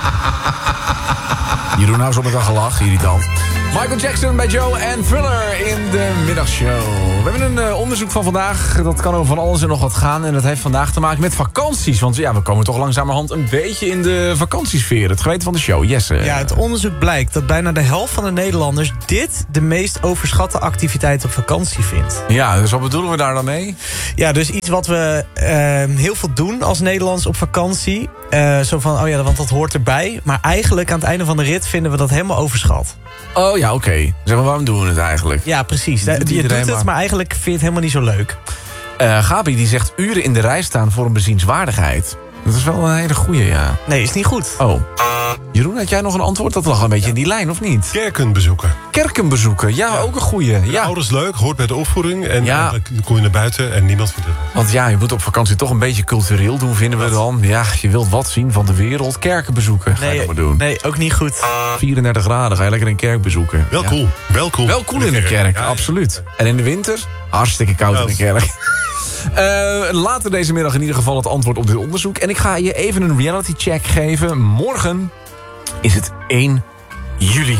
Jeroen, nou zo met een gelach, irritant. Michael Jackson bij Joe en Thriller in de middagshow. We hebben een onderzoek van vandaag. Dat kan over van alles en nog wat gaan. En dat heeft vandaag te maken met vakanties. Want ja, we komen toch langzamerhand een beetje in de vakantiesfeer. Het geweten van de show, Jesse. Ja, het onderzoek blijkt dat bijna de helft van de Nederlanders dit de meest overschatte activiteit op vakantie vindt. Ja, dus wat bedoelen we daar dan mee? Ja, dus iets wat we heel veel doen als Nederlanders op vakantie. Zo van, oh ja, want dat hoort erbij. Maar eigenlijk aan het einde van de rit vinden we dat helemaal overschat. Oh ja, oké. Zeg maar, waarom doen we het eigenlijk? Ja, precies. Je doet het, maar eigenlijk vind je het helemaal niet zo leuk. Gabi die zegt uren in de rij staan voor een bezienswaardigheid. Dat is wel een hele goeie, ja. Nee, is niet goed. Oh. Jeroen, had jij nog een antwoord? Dat lag een beetje in die lijn, of niet? Kerken bezoeken. Kerken bezoeken, ja, ook een goeie. Ja. Ouders leuk, hoort bij de opvoeding. En eigenlijk kom je naar buiten en niemand vindt het. Want ja, je moet op vakantie toch een beetje cultureel doen, vinden we dan. Ja, je wilt wat zien van de wereld. Kerken bezoeken, ga je dat maar doen. Nee, ook niet goed. 34 graden, ga je lekker een kerk bezoeken. Wel cool. Wel cool. Wel cool in de kerk, ja, absoluut. En in de winter? Hartstikke koud in de kerk. Later deze middag in ieder geval het antwoord op dit onderzoek. En ik ga je even een reality check geven. Morgen is het 1 juli.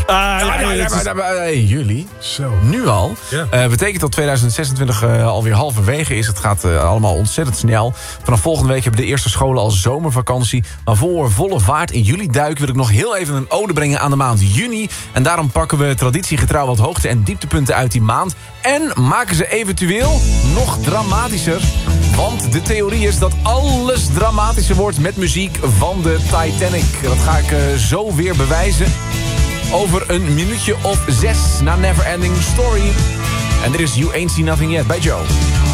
Juli? Zo. Nu al. Ja. Betekent dat 2026 alweer halverwege is. Het gaat allemaal ontzettend snel. Vanaf volgende week hebben de eerste scholen al zomervakantie. Maar voor volle vaart in juli duiken wil ik nog heel even een ode brengen aan de maand juni. En daarom pakken we traditiegetrouw wat hoogte- en dieptepunten uit die maand. En maken ze eventueel nog dramatischer. Want de theorie is dat alles dramatischer wordt met muziek van de Titanic. Dat ga ik zo weer bewijzen. Over een minuutje of 6 na Neverending Story. En dit is You Ain't Seen Nothing Yet bij Joe.